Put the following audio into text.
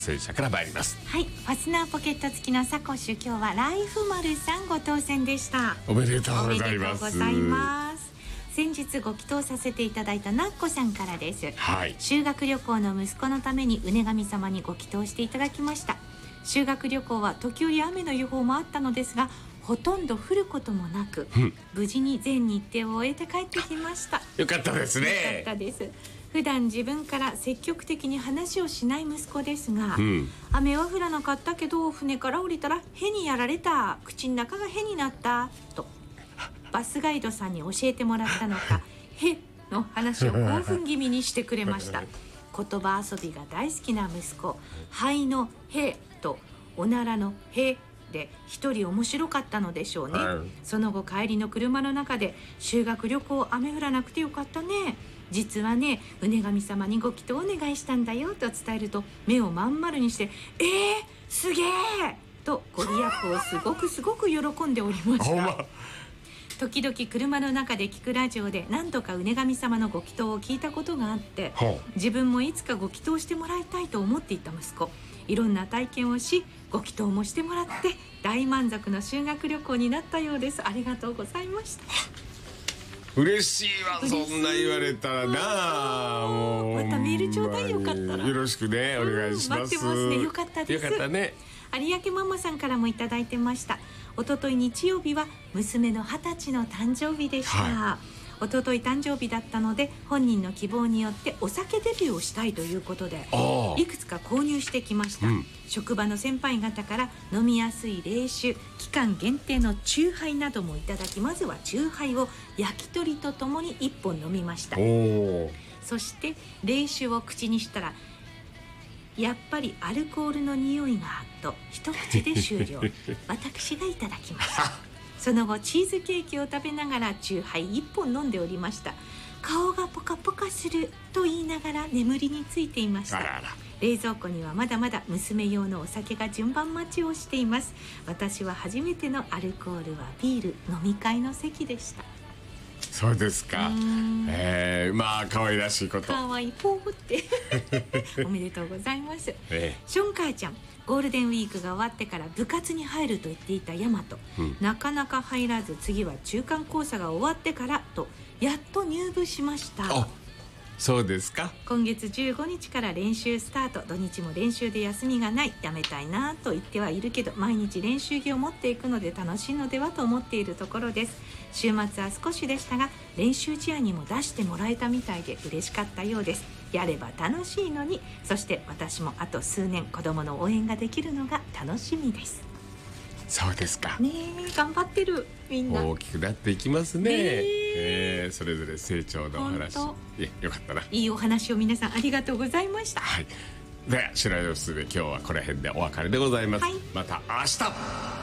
戦車から参ります。 はい、ファスナーポケット付きのサコッシュ、今日はライフマルさんご当選でした。 おめでとうございます。 おめでとうございます。先日ご祈祷させていただいたなっこさんからです、 はい、 修学旅行の息子のためにうね神様にご祈祷していただきました。修学旅行は時折雨の予報もあったのですが、ほとんど降ることもなく、無事に全日程を終えて帰ってきました。 よかったですね。 よかったです。普段自分から積極的に話をしない息子ですが、雨は降らなかったけど船から降りたらへにやられた、口の中がへになったとバスガイドさんに教えてもらったのかへの話を興奮気味にしてくれました。言葉遊びが大好きな息子、肺のへとおならのへで一人面白かったのでしょうね。その後帰りの車の中で、修学旅行雨降らなくてよかったね、実はねうね神様にご祈祷お願いしたんだよと伝えると、目をまん丸にしてすげえとご利益をすごく喜んでおりました時々車の中で聞くラジオで何度かうね神様のご祈祷を聞いたことがあって、自分もいつかご祈祷してもらいたいと思っていた息子、いろんな体験をしご祈祷もしてもらって大満足の修学旅行になったようです。ありがとうございました。 嬉しいわ、そんな言われたらな。もうまたメールちょうだい、よかったらよろしくね、お願いします。 待ってますね。よかったです。 よかったね。 有明ママさんからもいただいてました。おととい日曜日は娘の20歳の誕生日でした、おととい誕生日だったので、本人の希望によってお酒デビューをしたいということでいくつか購入してきました、職場の先輩方から飲みやすい冷酒、期間限定のチューハイなどもいただき、まずはチューハイを焼き鳥とともに1本飲みました。そして冷酒を口にしたら、やっぱりアルコールの匂いがと一口で終了私がいただきましたその後チーズケーキを食べながらチューハイ1本飲んでおりました。顔がポカポカすると言いながら眠りについていました。冷蔵庫にはまだまだ娘用のお酒が順番待ちをしています。私は初めてのアルコールはビール、飲み会の席でした。 そうですか。まあ可愛らしいこと。 可愛いポーっておめでとうございます。ションカーちゃん、ゴールデンウィークが終わってから部活に入ると言っていたヤマト、なかなか入らず、次は中間考査が終わってからとやっと入部しました。 そうですか。 今月15日から練習スタート。土日も練習で休みがない、やめたいなと言ってはいるけど、毎日練習着を持っていくので楽しいのではと思っているところです。週末は少しでしたが練習試合にも出してもらえたみたいで嬉しかったようです。やれば楽しいのに。そして私もあと数年子供の応援ができるのが楽しみです。 そうですかね、頑張ってるみんな。 大きくなっていきますね。それぞれ成長のお話、よかったな。 いいお話を皆さんありがとうございました。 では白井良純、今日はこの辺でお別れでございます、また明日。